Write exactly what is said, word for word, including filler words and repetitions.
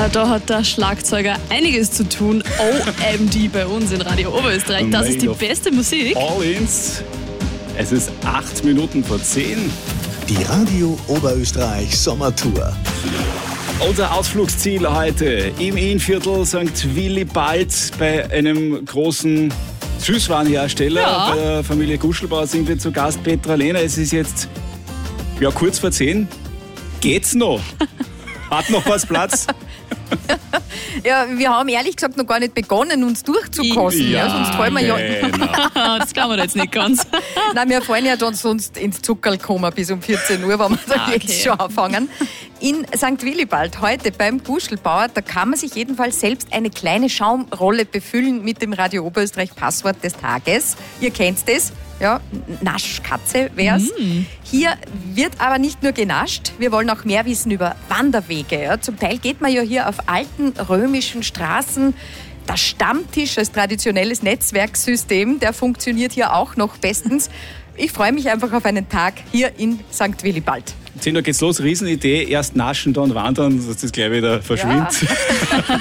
Ja, da hat der Schlagzeuger einiges zu tun. O M D bei uns in Radio Oberösterreich. Das ist die beste Musik. All ins. Es ist acht Minuten vor zehn. Die Radio Oberösterreich Sommertour. Unser Ausflugsziel heute im Innviertel Sankt Willibald bei einem großen Süßwarenhersteller. Ja. Bei der Familie Guschelbauer sind wir zu Gast. Petra Lehner, es ist jetzt ja, kurz vor zehn. Geht's noch? Hat noch was Platz? Ja, wir haben ehrlich gesagt noch gar nicht begonnen, uns durchzukosten. Ja, sonst fallen wir ja. genau. Das glauben wir jetzt nicht ganz. Nein, wir fallen ja dann sonst ins Zuckerl kommen bis um vierzehn Uhr, wenn wir da Ah, okay. jetzt schon anfangen. In Sankt Willibald heute beim Guschelbauer, da kann man sich jedenfalls selbst eine kleine Schaumrolle befüllen mit dem Radio Oberösterreich Passwort des Tages. Ihr kennt das. Ja, Naschkatze wär's. Mm. Hier wird aber nicht nur genascht, wir wollen auch mehr wissen über Wanderwege. Ja. Zum Teil geht man ja hier auf alten römischen Straßen. Der Stammtisch als traditionelles Netzwerksystem, der funktioniert hier auch noch bestens. Ich freue mich einfach auf einen Tag hier in Sankt Willibald. zehn Uhr geht's los, Riesenidee. Erst naschen, dann wandern, dass das gleich wieder verschwindet. Ja.